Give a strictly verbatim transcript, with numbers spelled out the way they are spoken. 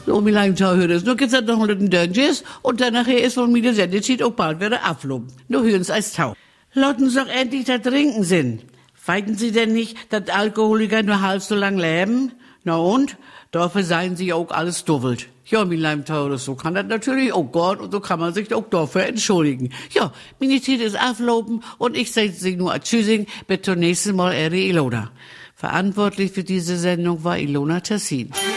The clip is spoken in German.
So, wie lange hören es? Nur geht's dann noch einen Dönges und dann nachher ist von mir der Sendezeit auch bald wieder abloben. Nur hören es als Tau. Lotten Sie doch endlich da trinken sind. Weiten Sie denn nicht, dass Alkoholiker nur halb so lang leben? Na und? Dafür seien Sie auch alles duffelt. Ja, mein Leimteures, so kann das natürlich auch gehen und so kann man sich auch dafür entschuldigen. Ja, meine Zeit ist aufloben und ich sage Sie nur Tschüssing, bis zum nächsten Mal, Eri Ilona. Verantwortlich für diese Sendung war Ilona Tessin.